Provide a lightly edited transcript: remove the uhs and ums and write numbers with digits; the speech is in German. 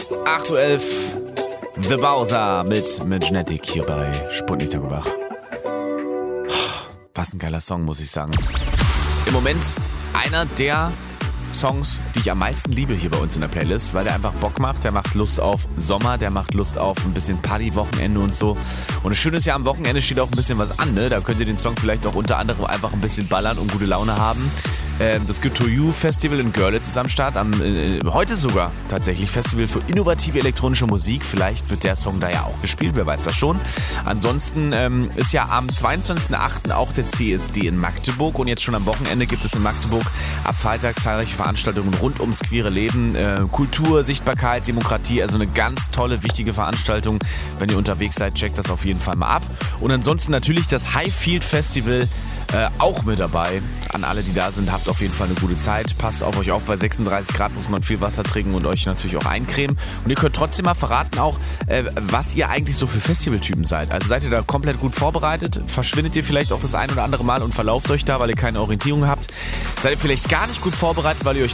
8:11 Uhr, The Bowser mit Magnetic hier bei Sputnik Tag und Wach. Was ein geiler Song, muss ich sagen. Im Moment einer der Songs, die ich am meisten liebe hier bei uns in der Playlist, weil der einfach Bock macht, der macht Lust auf Sommer, der macht Lust auf ein bisschen Party-Wochenende und so. Und das Schöne ist ja, am Wochenende steht auch ein bisschen was an, ne? Da könnt ihr den Song vielleicht auch unter anderem einfach ein bisschen ballern und gute Laune haben. Das Good To You Festival in Görlitz ist am Start, heute sogar tatsächlich Festival für innovative elektronische Musik. Vielleicht wird der Song da ja auch gespielt, wer weiß das schon. Ansonsten ist ja am 22.08. auch der CSD in Magdeburg und jetzt schon am Wochenende gibt es in Magdeburg ab Freitag zahlreiche Veranstaltungen rund ums queere Leben, Kultur, Sichtbarkeit, Demokratie, also eine ganz tolle, wichtige Veranstaltung. Wenn ihr unterwegs seid, checkt das auf jeden Fall mal ab. Und ansonsten natürlich das Highfield Festival auch mit dabei. An alle, die da sind, habt auf jeden Fall eine gute Zeit. Passt auf euch auf, bei 36 Grad muss man viel Wasser trinken und euch natürlich auch eincremen. Und ihr könnt trotzdem mal verraten auch, was ihr eigentlich so für Festivaltypen seid. Also seid ihr da komplett gut vorbereitet? Verschwindet ihr vielleicht auch das ein oder andere Mal und verlauft euch da, weil ihr keine Orientierung habt? Seid ihr vielleicht gar nicht gut vorbereitet, weil ihr euch